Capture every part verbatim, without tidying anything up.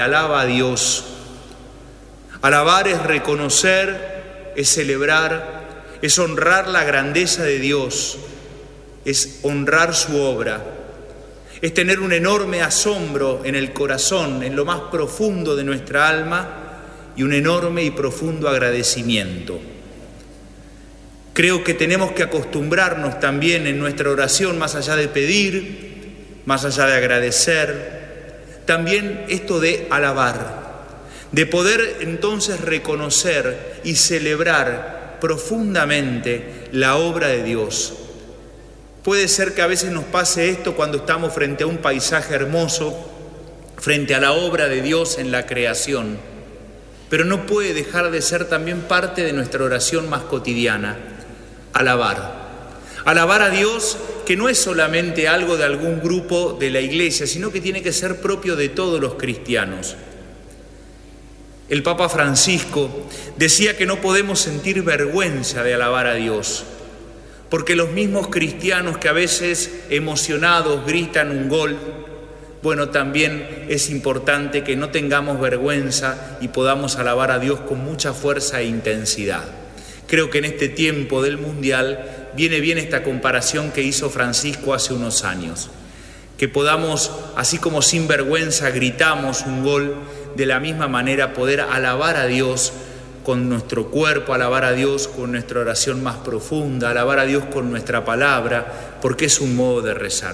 alaba a Dios. Alabar es reconocer, es celebrar, es honrar la grandeza de Dios, es honrar su obra, es tener un enorme asombro en el corazón, en lo más profundo de nuestra alma, y un enorme y profundo agradecimiento. Creo que tenemos que acostumbrarnos también en nuestra oración, más allá de pedir, más allá de agradecer, también esto de alabar, de poder entonces reconocer y celebrar profundamente la obra de Dios. Puede ser que a veces nos pase esto cuando estamos frente a un paisaje hermoso, frente a la obra de Dios en la creación, pero no puede dejar de ser también parte de nuestra oración más cotidiana, alabar. Alabar a Dios, que no es solamente algo de algún grupo de la iglesia, sino que tiene que ser propio de todos los cristianos. El Papa Francisco decía que no podemos sentir vergüenza de alabar a Dios, porque los mismos cristianos que a veces emocionados gritan un gol, bueno, también es importante que no tengamos vergüenza y podamos alabar a Dios con mucha fuerza e intensidad. Creo que en este tiempo del Mundial viene bien esta comparación que hizo Francisco hace unos años. Que podamos, así como sin vergüenza gritamos un gol, de la misma manera poder alabar a Dios con nuestro cuerpo, alabar a Dios con nuestra oración más profunda, alabar a Dios con nuestra palabra, porque es un modo de rezar.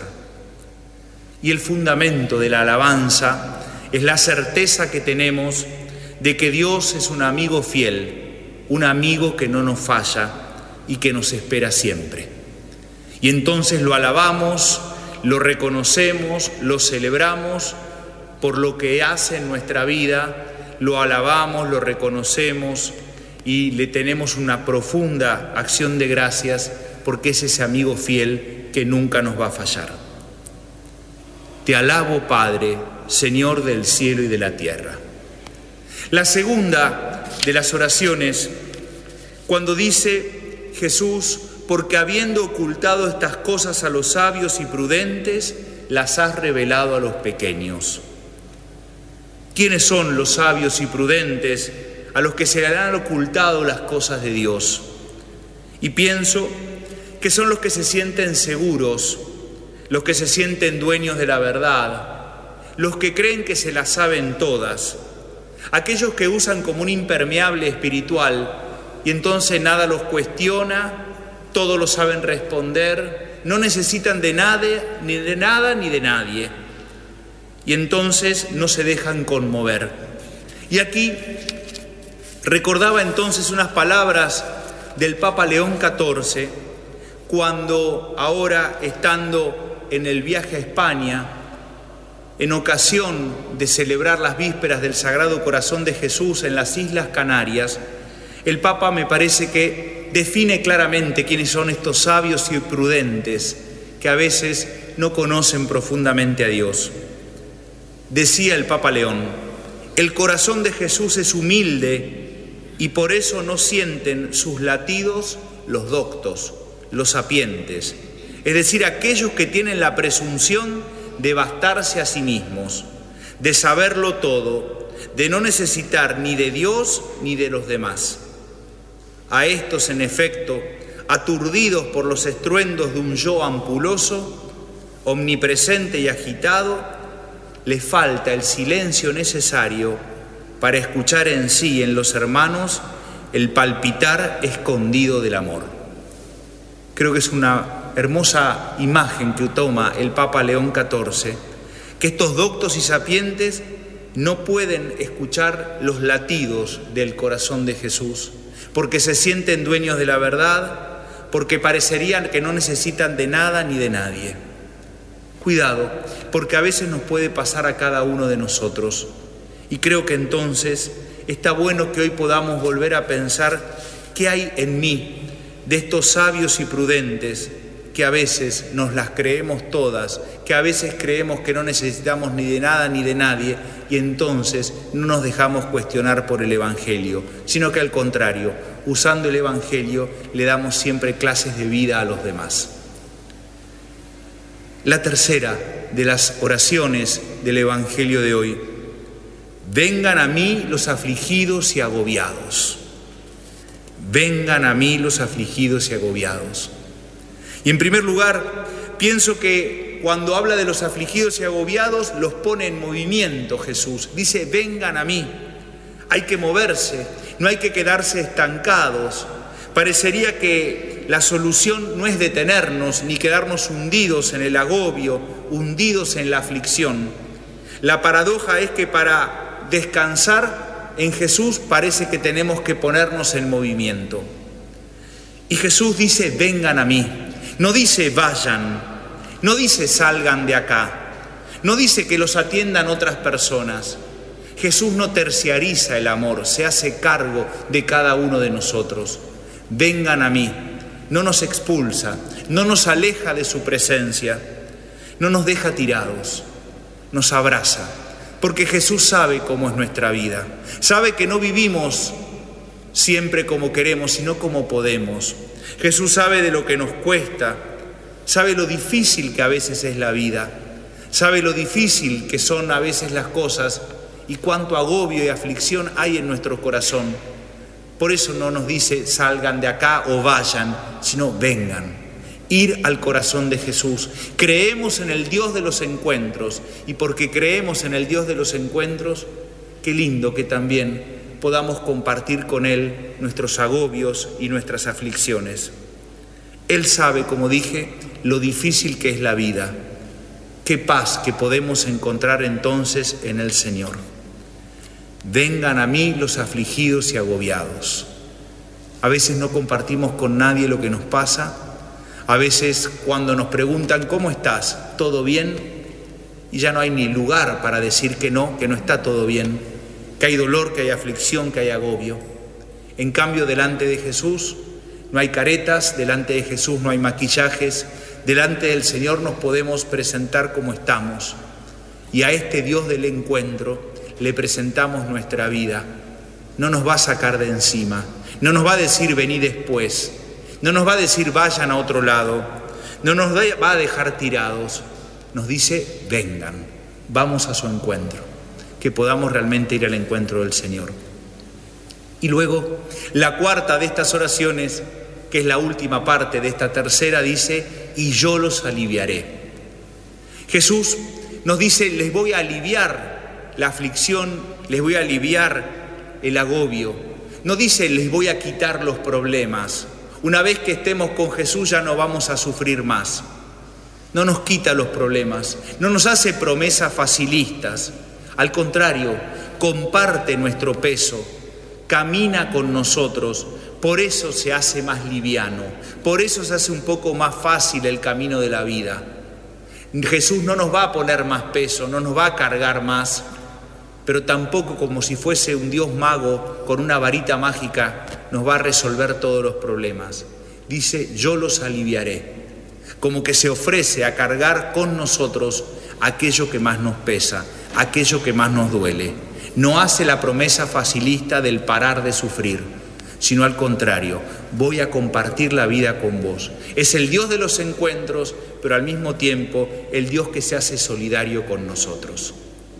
Y el fundamento de la alabanza es la certeza que tenemos de que Dios es un amigo fiel, un amigo que no nos falla y que nos espera siempre. Y entonces lo alabamos, lo reconocemos, lo celebramos por lo que hace en nuestra vida, lo alabamos, lo reconocemos y le tenemos una profunda acción de gracias porque es ese amigo fiel que nunca nos va a fallar. Te alabo, Padre, Señor del cielo y de la tierra. La segunda de las oraciones, cuando dice Jesús, porque habiendo ocultado estas cosas a los sabios y prudentes, las has revelado a los pequeños. ¿Quiénes son los sabios y prudentes a los que se le han ocultado las cosas de Dios? Y pienso que son los que se sienten seguros, los que se sienten dueños de la verdad, los que creen que se las saben todas, aquellos que usan como un impermeable espiritual y entonces nada los cuestiona, todo lo saben responder, no necesitan de nada, ni de nada ni de nadie. Y entonces no se dejan conmover. Y aquí recordaba entonces unas palabras del Papa León catorce, cuando ahora estando en el viaje a España, en ocasión de celebrar las vísperas del Sagrado Corazón de Jesús en las Islas Canarias, el Papa me parece que define claramente quiénes son estos sabios y prudentes que a veces no conocen profundamente a Dios. Decía el Papa León, el corazón de Jesús es humilde y por eso no sienten sus latidos los doctos, los sapientes, es decir, aquellos que tienen la presunción de bastarse a sí mismos, de saberlo todo, de no necesitar ni de Dios ni de los demás. A estos, en efecto, aturdidos por los estruendos de un yo ampuloso, omnipresente y agitado, les falta el silencio necesario para escuchar en sí, en los hermanos, el palpitar escondido del amor. Creo que es una hermosa imagen que toma el Papa León catorce, que estos doctos y sapientes no pueden escuchar los latidos del corazón de Jesús, porque se sienten dueños de la verdad, porque parecerían que no necesitan de nada ni de nadie. Cuidado, porque a veces nos puede pasar a cada uno de nosotros. Y creo que entonces está bueno que hoy podamos volver a pensar qué hay en mí de estos sabios y prudentes que a veces nos las creemos todas, que a veces creemos que no necesitamos ni de nada ni de nadie y entonces no nos dejamos cuestionar por el Evangelio, sino que al contrario, usando el Evangelio le damos siempre clases de vida a los demás. La tercera de las oraciones del Evangelio de hoy Vengan a mí los afligidos y agobiados. Vengan a mí los afligidos y agobiados. Y en primer lugar, pienso que cuando habla de los afligidos y agobiados, los pone en movimiento Jesús. Dice, vengan a mí. Hay que moverse, no hay que quedarse estancados. Parecería que la solución no es detenernos ni quedarnos hundidos en el agobio, hundidos en la aflicción. La paradoja es que para descansar en Jesús parece que tenemos que ponernos en movimiento. Y Jesús dice, vengan a mí. No dice vayan, no dice salgan de acá, no dice que los atiendan otras personas. Jesús no terciariza el amor, se hace cargo de cada uno de nosotros. Vengan a mí, no nos expulsa, no nos aleja de su presencia, no nos deja tirados, nos abraza, porque Jesús sabe cómo es nuestra vida, sabe que no vivimos siempre como queremos, sino como podemos. Jesús sabe de lo que nos cuesta, sabe lo difícil que a veces es la vida, sabe lo difícil que son a veces las cosas y cuánto agobio y aflicción hay en nuestro corazón. Por eso no nos dice salgan de acá o vayan, sino vengan. Ir al corazón de Jesús. Creemos en el Dios de los encuentros y porque creemos en el Dios de los encuentros, qué lindo que también podamos compartir con Él nuestros agobios y nuestras aflicciones. Él sabe, como dije, lo difícil que es la vida. Qué paz que podemos encontrar entonces en el Señor. Vengan a mí los afligidos y agobiados. A veces no compartimos con nadie lo que nos pasa. A veces cuando nos preguntan ¿cómo estás? ¿Todo bien? Y ya no hay ni lugar para decir que no, que no está todo bien, que hay dolor, que hay aflicción, que hay agobio. En cambio, delante de Jesús no hay caretas, delante de Jesús no hay maquillajes, delante del Señor nos podemos presentar como estamos. Y a este Dios del encuentro le presentamos nuestra vida. No nos va a sacar de encima, no nos va a decir vení después, no nos va a decir vayan a otro lado, no nos va a dejar tirados. Nos dice vengan, vamos a su encuentro. Que podamos realmente ir al encuentro del Señor. Y luego, la cuarta de estas oraciones, que es la última parte de esta tercera, dice, y yo los aliviaré. Jesús nos dice, les voy a aliviar la aflicción, les voy a aliviar el agobio. No dice, les voy a quitar los problemas. Una vez que estemos con Jesús ya no vamos a sufrir más. No nos quita los problemas, no nos hace promesas facilistas. Al contrario, comparte nuestro peso, camina con nosotros, por eso se hace más liviano, por eso se hace un poco más fácil el camino de la vida. Jesús no nos va a poner más peso, no nos va a cargar más, pero tampoco como si fuese un Dios mago con una varita mágica nos va a resolver todos los problemas. Dice, yo los aliviaré, como que se ofrece a cargar con nosotros aquello que más nos pesa, aquello que más nos duele. No hace la promesa facilista del parar de sufrir, sino al contrario, voy a compartir la vida con vos. Es el Dios de los encuentros, pero al mismo tiempo el Dios que se hace solidario con nosotros.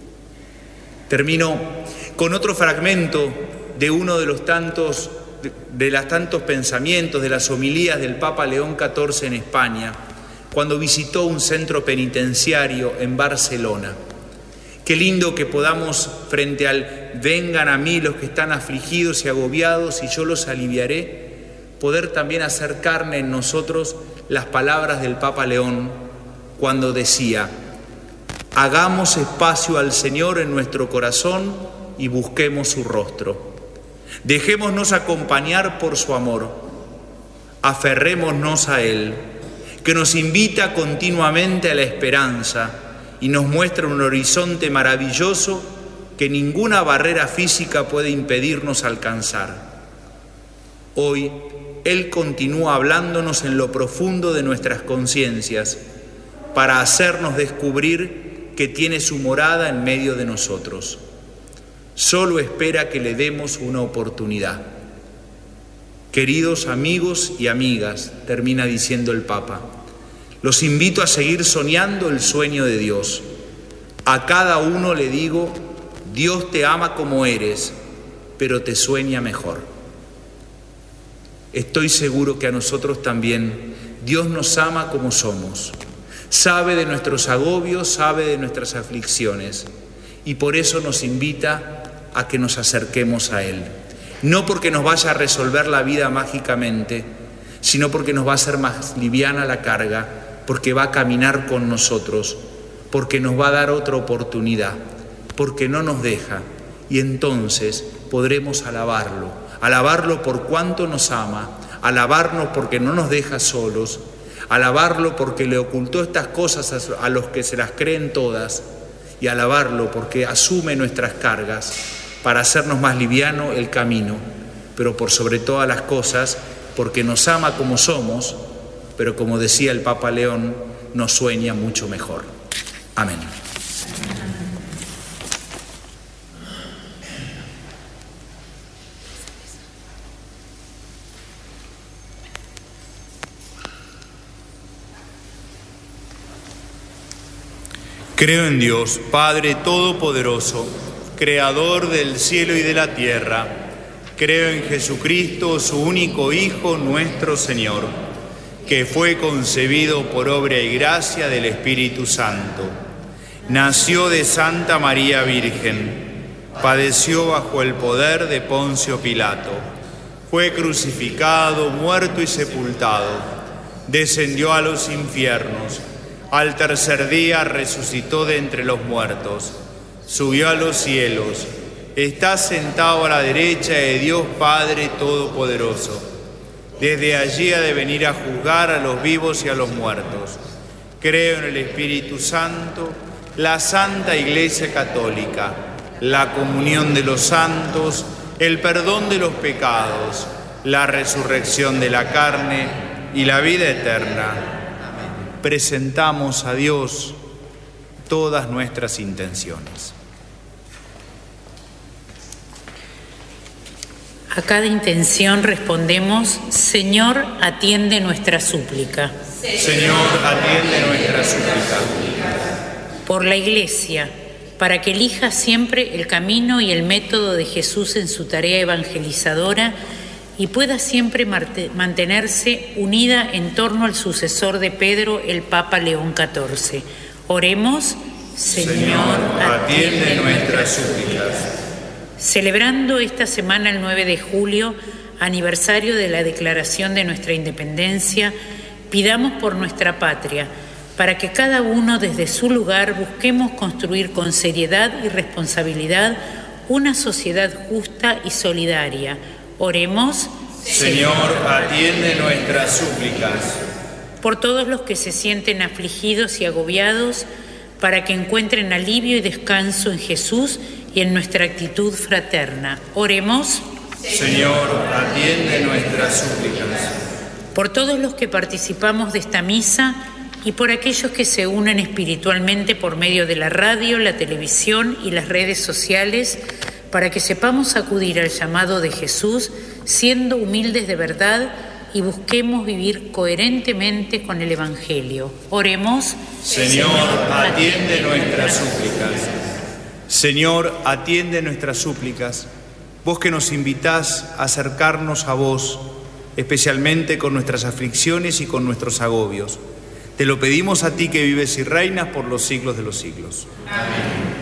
Termino con otro fragmento de uno de los tantos, de, de los tantos pensamientos, de las homilías del Papa León catorce en España, cuando visitó un centro penitenciario en Barcelona. Qué lindo que podamos, frente al vengan a mí los que están afligidos y agobiados y yo los aliviaré, poder también hacer carne en nosotros las palabras del Papa León cuando decía, hagamos espacio al Señor en nuestro corazón y busquemos su rostro. Dejémonos acompañar por su amor, aferrémonos a Él, que nos invita continuamente a la esperanza y nos muestra un horizonte maravilloso que ninguna barrera física puede impedirnos alcanzar. Hoy, Él continúa hablándonos en lo profundo de nuestras conciencias para hacernos descubrir que tiene su morada en medio de nosotros. Solo espera que le demos una oportunidad. Queridos amigos y amigas, termina diciendo el Papa, los invito a seguir soñando el sueño de Dios. A cada uno le digo, Dios te ama como eres, pero te sueña mejor. Estoy seguro que a nosotros también Dios nos ama como somos. Sabe de nuestros agobios, sabe de nuestras aflicciones, y por eso nos invita a que nos acerquemos a Él. No porque nos vaya a resolver la vida mágicamente, sino porque nos va a hacer más liviana la carga, porque va a caminar con nosotros, porque nos va a dar otra oportunidad, porque no nos deja, y entonces podremos alabarlo, alabarlo por cuánto nos ama, alabarnos porque no nos deja solos, alabarlo porque le ocultó estas cosas a los que se las creen todas, y alabarlo porque asume nuestras cargas para hacernos más liviano el camino, pero por sobre todas las cosas, porque nos ama como somos, pero como decía el Papa León, nos sueña mucho mejor. Amén. Creo en Dios, Padre Todopoderoso, Creador del cielo y de la tierra. Creo en Jesucristo, su único Hijo, nuestro Señor, que fue concebido por obra y gracia del Espíritu Santo. Nació de Santa María Virgen, padeció bajo el poder de Poncio Pilato, fue crucificado, muerto y sepultado, descendió a los infiernos, al tercer día resucitó de entre los muertos, subió a los cielos, está sentado a la derecha de Dios Padre Todopoderoso. Desde allí ha de venir a juzgar a los vivos y a los muertos. Creo en el Espíritu Santo, la Santa Iglesia Católica, la comunión de los santos, el perdón de los pecados, la resurrección de la carne y la vida eterna. Presentamos a Dios todas nuestras intenciones. A cada intención respondemos: Señor, atiende nuestra súplica. Señor, atiende nuestra súplica. Por la Iglesia, para que elija siempre el camino y el método de Jesús en su tarea evangelizadora y pueda siempre mantenerse unida en torno al sucesor de Pedro, el Papa León catorce. Oremos: Señor, Señor, atiende nuestras súplicas. Celebrando esta semana, el nueve de julio, aniversario de la declaración de nuestra independencia, pidamos por nuestra patria, para que cada uno desde su lugar busquemos construir con seriedad y responsabilidad una sociedad justa y solidaria. Oremos: Señor, atiende nuestras súplicas. Por todos los que se sienten afligidos y agobiados, para que encuentren alivio y descanso en Jesús y en nuestra actitud fraterna. Oremos: Señor, atiende nuestras súplicas. Por todos los que participamos de esta misa y por aquellos que se unen espiritualmente por medio de la radio, la televisión y las redes sociales, para que sepamos acudir al llamado de Jesús, siendo humildes de verdad y busquemos vivir coherentemente con el Evangelio. Oremos: Señor, atiende nuestras súplicas. Señor, atiende nuestras súplicas. Vos que nos invitás a acercarnos a vos, especialmente con nuestras aflicciones y con nuestros agobios. Te lo pedimos a ti que vives y reinas por los siglos de los siglos. Amén.